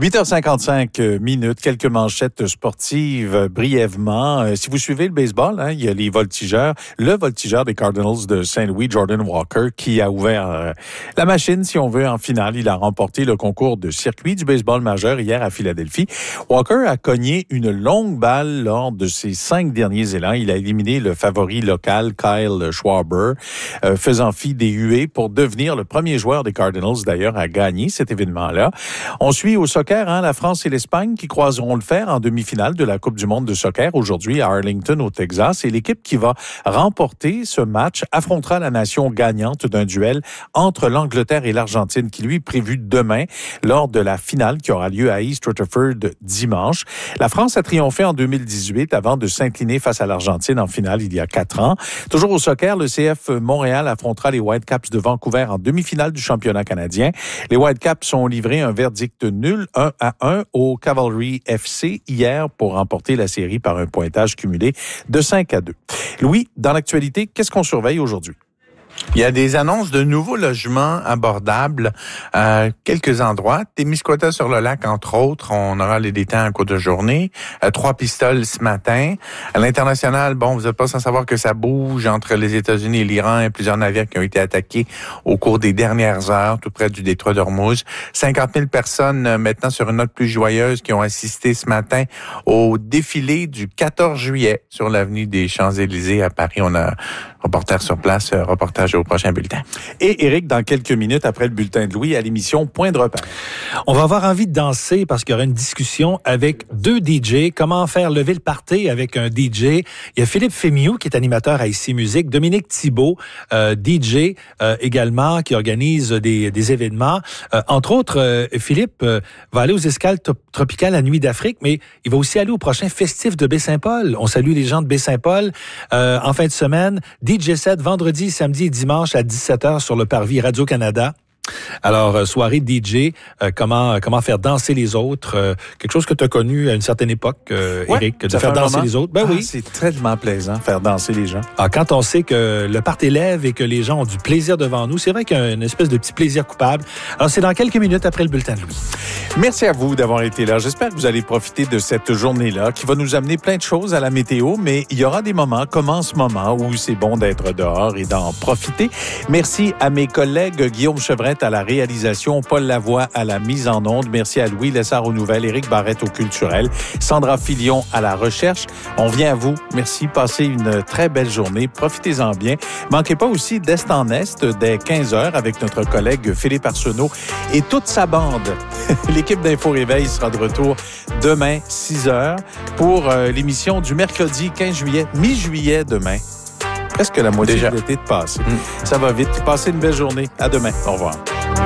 8h55 minutes, quelques manchettes sportives brièvement. Si vous suivez le baseball, il y a les voltigeurs. Le voltigeur des Cardinals de Saint-Louis, Jordan Walker, qui a ouvert la machine, si on veut, en finale. Il a remporté le concours de circuit du baseball majeur hier à Philadelphie. Walker a cogné une longue balle lors de ses 5 derniers élans. Il a éliminé le favori local, Kyle Schwarber, faisant fi des huées pour devenir le premier joueur des Cardinals, d'ailleurs, à gagner cet événement-là. On suit au soccer, la France et l'Espagne qui croiseront le fer en demi-finale de la Coupe du monde de soccer aujourd'hui à Arlington, au Texas. Et l'équipe qui va remporter ce match affrontera la nation gagnante d'un duel entre l'Angleterre et l'Argentine qui, lui, est prévu demain lors de la finale qui aura lieu à East Rutherford dimanche. La France a triomphé en 2018 avant de s'incliner face à l'Argentine en finale il y a 4 ans. Toujours au soccer, le CF Montréal affrontera les Whitecaps de Vancouver en demi-finale du championnat canadien. Les Whitecaps ont livré un verdict nul 1-1 au Cavalry FC hier pour remporter la série par un pointage cumulé de 5-2. Louis, dans l'actualité, qu'est-ce qu'on surveille aujourd'hui? Il y a des annonces de nouveaux logements abordables à quelques endroits. Témiscouata-sur-le-Lac, entre autres. On aura les détails en cours de journée. 3 pistoles ce matin. À l'international, vous n'êtes pas sans savoir que ça bouge entre les États-Unis et l'Iran. Il y a plusieurs navires qui ont été attaqués au cours des dernières heures, tout près du détroit d'Ormuz. 50 000 personnes, maintenant, sur une note plus joyeuse, qui ont assisté ce matin au défilé du 14 juillet sur l'avenue des Champs-Élysées à Paris. On a reporter sur place, reportage au prochain bulletin. Et Éric, dans quelques minutes après le bulletin de Louis, à l'émission Point de repère. On va avoir envie de danser parce qu'il y aura une discussion avec 2 DJ. Comment faire lever le party avec un DJ? Il y a Philippe Fémiou, qui est animateur à Ici Musique. Dominique Thibault, DJ également, qui organise des événements. Entre autres, Philippe va aller aux escales tropicales à Nuit d'Afrique, mais il va aussi aller au prochain festif de Baie-Saint-Paul. On salue les gens de Baie-Saint-Paul. En fin de semaine, DJ set vendredi, samedi et dimanche à 17h sur le parvis Radio-Canada. Alors, soirée DJ, comment faire danser les autres, quelque chose que tu as connu à une certaine époque, Éric, de faire danser les autres. Oui. C'est tellement plaisant, faire danser les gens. Quand on sait que le party lève et que les gens ont du plaisir devant nous, c'est vrai qu'il y a une espèce de petit plaisir coupable. Alors, c'est dans quelques minutes après le bulletin de Louis. Merci à vous d'avoir été là. J'espère que vous allez profiter de cette journée-là qui va nous amener plein de choses à la météo, mais il y aura des moments, comme en ce moment, où c'est bon d'être dehors et d'en profiter. Merci à mes collègues Guillaume Chevrette à la réalisation, Paul Lavoie à la mise en onde. Merci à Louis Lessard aux nouvelles, Éric Barrette au culturel, Sandra Filion à la recherche. On vient à vous. Merci. Passez une très belle journée. Profitez-en bien. Manquez pas aussi d'Est en Est dès 15h avec notre collègue Philippe Arsenault et toute sa bande. L'équipe d'Info Réveil sera de retour demain, 6h, pour l'émission du mercredi 15 juillet, mi-juillet demain. Presque la moitié de l'été de passer. Ça va vite. Passez une belle journée. À demain. Au revoir.